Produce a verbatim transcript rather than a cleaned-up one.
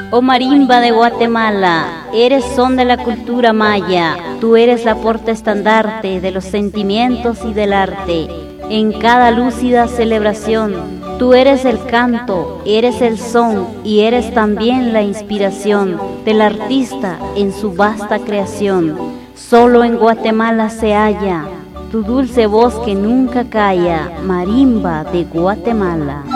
Oh marimba de Guatemala, eres son de la cultura maya, tú eres la porta estandarte de los sentimientos y del arte. En cada lúcida celebración, tú eres el canto, eres el son y eres también la inspiración del artista en su vasta creación. Solo en Guatemala se halla tu dulce voz que nunca calla, marimba de Guatemala.